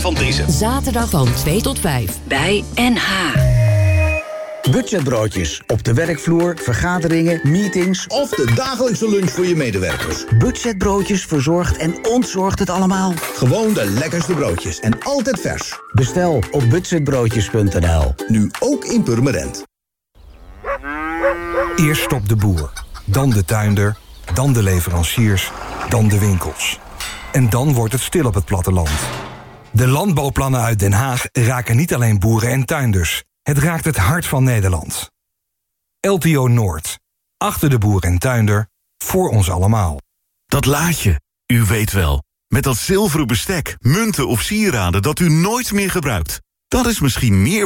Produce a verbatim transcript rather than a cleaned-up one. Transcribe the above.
van Driessen. Zaterdag van twee tot vijf bij N H. Budgetbroodjes. Op de werkvloer, vergaderingen, meetings of de dagelijkse lunch voor je medewerkers. Budgetbroodjes verzorgt en ontzorgt het allemaal. Gewoon de lekkerste broodjes en altijd vers. Bestel op budgetbroodjes punt n l. Nu ook in Purmerend. Eerst stopt de boer, dan de tuinder, dan de leveranciers, dan de winkels. En dan wordt het stil op het platteland. De landbouwplannen uit Den Haag raken niet alleen boeren en tuinders. Het raakt het hart van Nederland. L T O Noord. Achter de boer en tuinder. Voor ons allemaal. Dat laadje, u weet wel. Met dat zilveren bestek, munten of sieraden dat u nooit meer gebruikt. Dat is misschien meer